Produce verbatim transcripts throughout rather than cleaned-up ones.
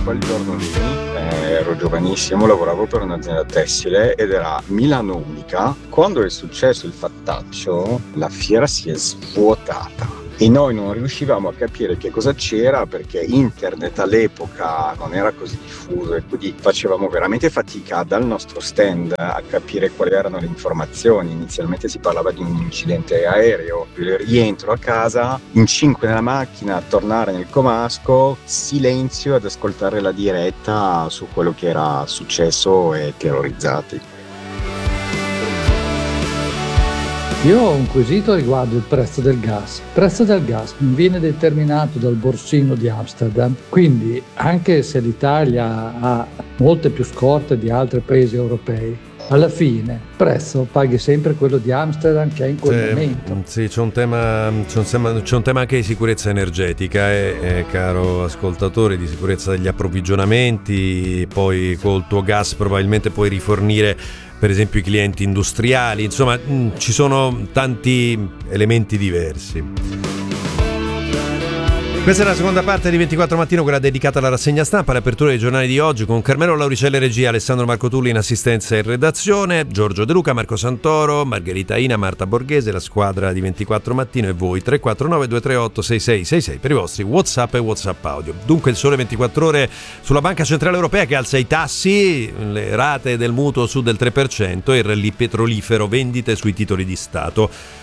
quel giorno lì eh, ero giovanissimo, lavoravo per un'azienda tessile ed era Milano Unica. Quando è successo il fattaccio, la fiera si è svuotata e noi non riuscivamo a capire che cosa c'era, perché internet all'epoca non era così diffuso e quindi facevamo veramente fatica dal nostro stand a capire quali erano le informazioni. Inizialmente si parlava di un incidente aereo, il rientro a casa, in cinque nella macchina, a tornare nel comasco, silenzio ad ascoltare la diretta su quello che era successo e terrorizzati. Io ho un quesito riguardo il prezzo del gas. Il prezzo del gas viene determinato dal borsino di Amsterdam, quindi anche se l'Italia ha molte più scorte di altri paesi europei, alla fine il prezzo paghi sempre quello di Amsterdam che è in quel sì, momento. Sì, c'è un tema, c'è un tema, c'è un tema anche di sicurezza energetica, eh, eh, caro ascoltatore, di sicurezza degli approvvigionamenti. Poi col tuo gas probabilmente puoi rifornire per esempio i clienti industriali, insomma mh, ci sono tanti elementi diversi. Questa è la seconda parte di ventiquattro Mattino, quella dedicata alla rassegna stampa, l'apertura dei giornali di oggi con Carmelo Lauricella in regia, Alessandro Marco Tulli in assistenza e redazione, Giorgio De Luca, Marco Santoro, Margherita Ina, Marta Borghese, la squadra di ventiquattro Mattino e voi tre quattro nove due tre otto sei sei sei sei per i vostri WhatsApp e WhatsApp audio. Dunque il Sole ventiquattro Ore sulla Banca Centrale Europea che alza i tassi, le rate del mutuo su del tre per cento e il rallye petrolifero, vendite sui titoli di Stato.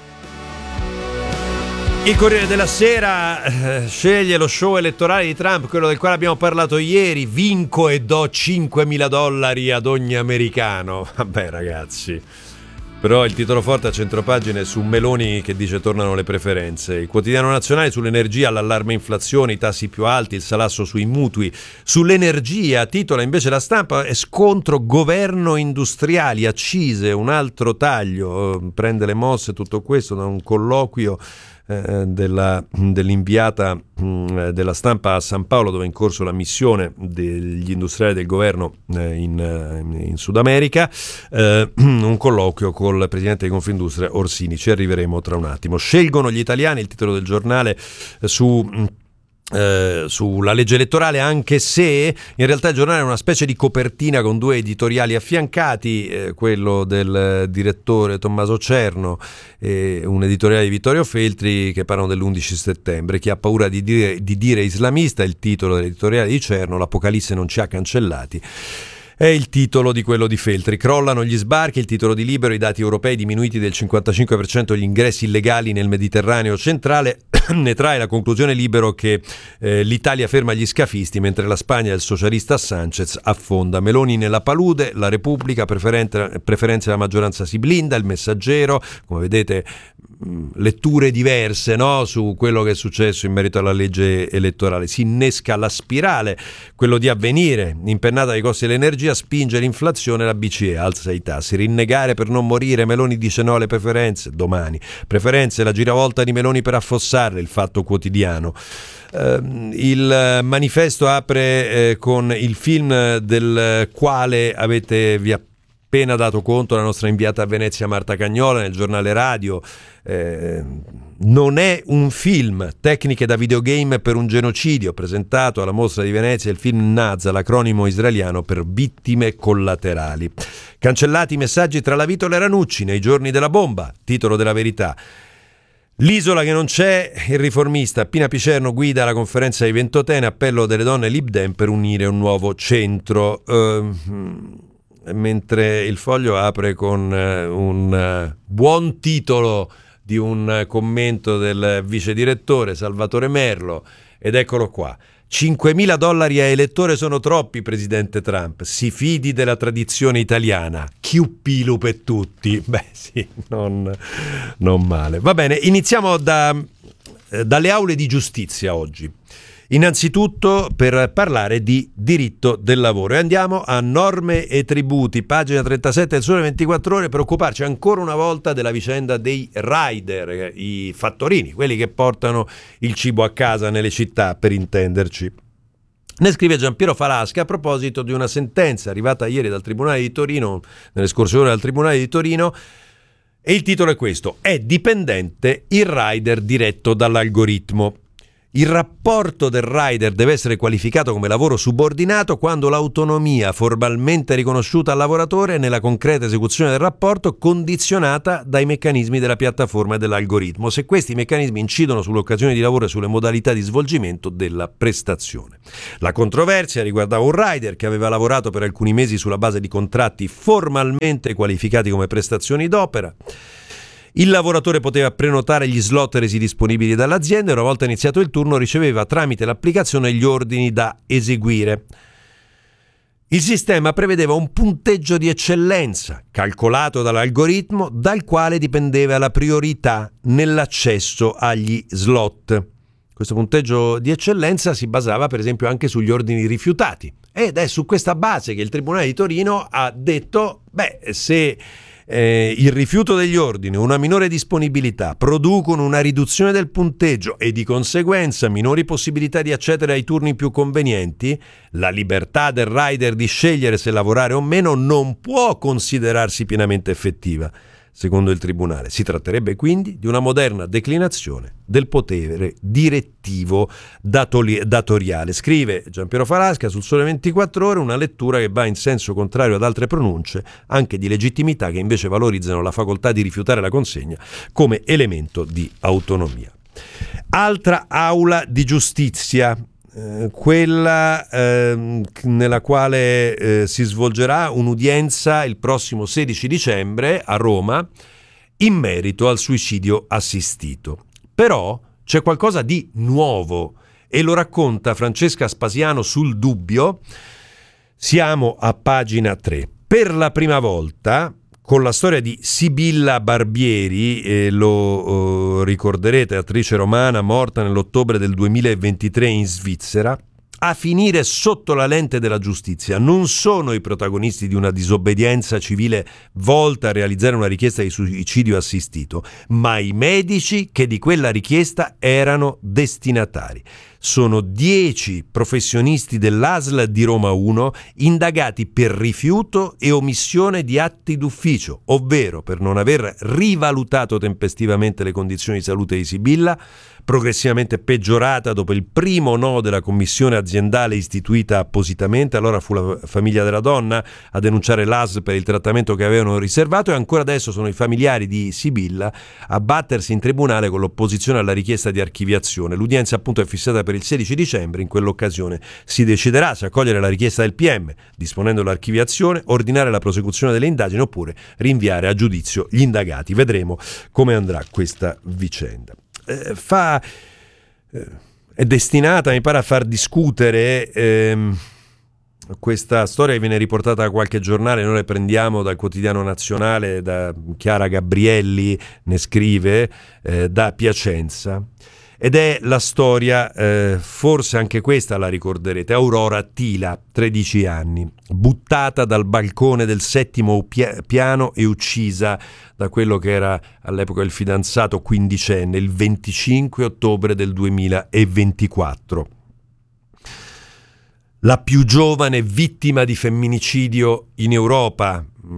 Il Corriere della Sera eh, sceglie lo show elettorale di Trump, quello del quale abbiamo parlato ieri. Vinco e do cinquemila dollari ad ogni americano. Vabbè ragazzi, però il titolo forte a centropagina è su Meloni che dice tornano le preferenze. Il Quotidiano Nazionale sull'energia, l'allarme inflazione, i tassi più alti, il salasso sui mutui. Sull'energia titola invece La Stampa, è scontro governo industriali, accise, un altro taglio. Prende le mosse tutto questo da un colloquio Della, dell'inviata mh, della Stampa a San Paolo, dove è in corso la missione degli industriali del governo eh, in, in Sud America, eh, un colloquio col presidente di Confindustria Orsini. Ci arriveremo tra un attimo. Scelgono gli italiani, il titolo del giornale eh, su Eh, sulla legge elettorale, anche se in realtà il giornale è una specie di copertina con due editoriali affiancati, eh, quello del direttore Tommaso Cerno e un editoriale di Vittorio Feltri che parlano dell'undici settembre. Chi ha paura di dire, di dire islamista, il titolo dell'editoriale di Cerno. L'Apocalisse non ci ha cancellati è il titolo di quello di Feltri. Crollano gli sbarchi, il titolo di Libero, i dati europei diminuiti del cinquantacinque per cento gli ingressi illegali nel Mediterraneo centrale. Ne trae la conclusione Libero che eh, l'Italia ferma gli scafisti mentre la Spagna del socialista Sanchez affonda. Meloni nella palude, la Repubblica, preferenze della maggioranza si blinda, il Messaggero, come vedete mh, letture diverse, no? Su quello che è successo in merito alla legge elettorale. Si innesca la spirale, quello di Avvenire, impennata dei costi dell'energia, spinge l'inflazione, la B C E alza i tassi. Rinnegare per non morire, Meloni dice no alle preferenze. Domani preferenze, la giravolta di Meloni per affossarle, il Fatto Quotidiano. Uh, il Manifesto apre eh, con il film del quale avete vi appena dato conto la nostra inviata a Venezia Marta Cagnola nel giornale radio. Eh, non è un film, tecniche da videogame per un genocidio, presentato alla Mostra di Venezia il film Naza, l'acronimo israeliano per vittime collaterali. Cancellati i messaggi tra La Vito e Ranucci nei giorni della bomba, titolo della Verità. L'isola che non c'è, il riformista Pina Picerno guida la conferenza di Ventotene, appello delle donne Lib Dem per unire un nuovo centro. Uh, mentre il Foglio apre con uh, un uh, buon titolo di un uh, commento del vice direttore Salvatore Merlo, ed eccolo qua. cinquemila dollari a elettore sono troppi, presidente Trump. Si fidi della tradizione italiana. Chiuppilu per tutti. Beh sì, non, non male. Va bene, iniziamo da, dalle aule di giustizia oggi. Innanzitutto per parlare di diritto del lavoro. E andiamo a norme e tributi, pagina trentasette del Sole ventiquattro Ore, per occuparci ancora una volta della vicenda dei rider, i fattorini, quelli che portano il cibo a casa nelle città, per intenderci. Ne scrive Giampiero Falasca a proposito di una sentenza arrivata ieri dal Tribunale di Torino, nelle scorse ore dal Tribunale di Torino, e il titolo è questo: è dipendente il rider diretto dall'algoritmo. Il rapporto del rider deve essere qualificato come lavoro subordinato quando l'autonomia formalmente riconosciuta al lavoratore nella concreta esecuzione del rapporto condizionata dai meccanismi della piattaforma e dell'algoritmo, se questi meccanismi incidono sull'occasione di lavoro e sulle modalità di svolgimento della prestazione. La controversia riguardava un rider che aveva lavorato per alcuni mesi sulla base di contratti formalmente qualificati come prestazioni d'opera. Il lavoratore poteva prenotare gli slot resi disponibili dall'azienda e una volta iniziato il turno riceveva tramite l'applicazione gli ordini da eseguire. Il sistema prevedeva un punteggio di eccellenza calcolato dall'algoritmo dal quale dipendeva la priorità nell'accesso agli slot. Questo punteggio di eccellenza si basava per esempio anche sugli ordini rifiutati ed è su questa base che il Tribunale di Torino ha detto beh se Eh, il rifiuto degli ordini, una minore disponibilità producono una riduzione del punteggio e di conseguenza minori possibilità di accedere ai turni più convenienti, la libertà del rider di scegliere se lavorare o meno non può considerarsi pienamente effettiva. Secondo il Tribunale si tratterebbe quindi di una moderna declinazione del potere direttivo datori- datoriale. Scrive Giampiero Falasca sul Sole ventiquattro Ore, una lettura che va in senso contrario ad altre pronunce, anche di legittimità, che invece valorizzano la facoltà di rifiutare la consegna come elemento di autonomia. Altra aula di giustizia, eh, quella eh, nella quale eh, si svolgerà un'udienza il prossimo sedici dicembre a Roma in merito al suicidio assistito. Però c'è qualcosa di nuovo e lo racconta Francesca Spasiano sul Dubbio. Siamo a pagina tre. Per la prima volta, con la storia di Sibilla Barbieri, eh, lo eh, ricorderete, attrice romana morta nell'ottobre del duemilaventitré in Svizzera, a finire sotto la lente della giustizia non sono i protagonisti di una disobbedienza civile volta a realizzare una richiesta di suicidio assistito, ma i medici che di quella richiesta erano destinatari. Sono dieci professionisti dell'A S L di Roma uno indagati per rifiuto e omissione di atti d'ufficio, ovvero per non aver rivalutato tempestivamente le condizioni di salute di Sibilla, progressivamente peggiorata dopo il primo no della commissione aziendale istituita appositamente. Allora fu la famiglia della donna a denunciare l'A S L per il trattamento che avevano riservato e ancora adesso sono i familiari di Sibilla a battersi in tribunale con l'opposizione alla richiesta di archiviazione. L'udienza appunto è fissata per il sedici dicembre. In quell'occasione si deciderà se accogliere la richiesta del P M disponendo l'archiviazione, ordinare la prosecuzione delle indagini oppure rinviare a giudizio gli indagati. Vedremo come andrà questa vicenda. Eh, fa eh, è destinata, mi pare, a far discutere ehm, questa storia che viene riportata da qualche giornale. Noi le prendiamo dal Quotidiano Nazionale, da Chiara Gabrielli ne scrive, eh, da Piacenza, ed è la storia, eh, forse anche questa la ricorderete, Aurora Tila, tredici anni, buttata dal balcone del settimo pia- piano e uccisa da quello che era all'epoca il fidanzato quindicenne, il venticinque ottobre del duemilaventiquattro. La più giovane vittima di femminicidio in Europa,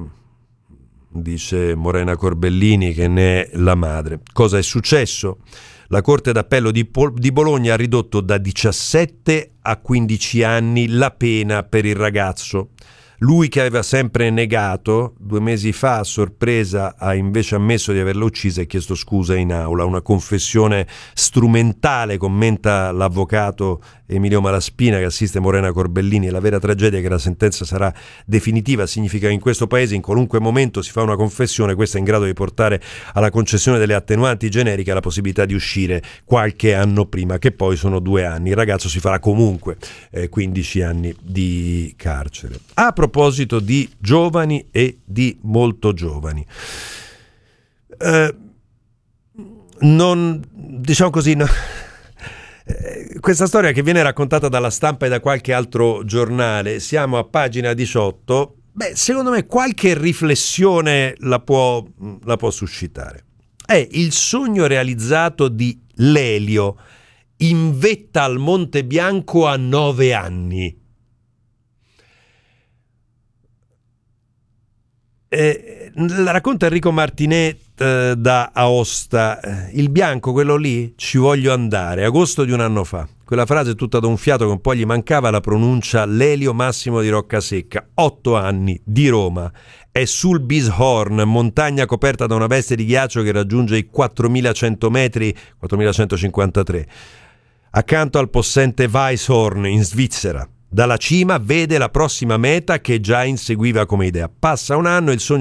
dice Morena Corbellini, che ne è la madre. Cosa è successo? La Corte d'Appello di, Pol- di Bologna ha ridotto da diciassette a quindici anni la pena per il ragazzo. Lui, che aveva sempre negato, due mesi fa a sorpresa ha invece ammesso di averla uccisa e chiesto scusa in aula. Una confessione strumentale, commenta l'avvocato Emilio Malaspina che assiste Morena Corbellini. La vera tragedia è che la sentenza sarà definitiva, significa che in questo paese in qualunque momento si fa una confessione, questa è in grado di portare alla concessione delle attenuanti generiche la possibilità di uscire qualche anno prima, che poi sono due anni. Il ragazzo si farà comunque eh, quindici anni di carcere. A proposito di giovani e di molto giovani, eh, non diciamo così no, eh, questa storia che viene raccontata dalla Stampa e da qualche altro giornale, siamo a pagina diciotto, beh, secondo me qualche riflessione la può, la può suscitare. È il sogno realizzato di Lelio in vetta al Monte Bianco a nove anni. Eh, la racconta Enrico Martinè eh, da Aosta: il bianco, quello lì, ci voglio andare. Agosto di un anno fa. Quella frase tutta da un fiato che un po' gli mancava la pronuncia Lelio Massimo di Roccasecca. Otto anni di Roma. È sul Bishorn, montagna coperta da una veste di ghiaccio che raggiunge i quattromilacento metri, quattromilacentocinquantatré, accanto al possente Weisshorn in Svizzera. Dalla cima vede la prossima meta che già inseguiva come idea. Passa un anno e il sogno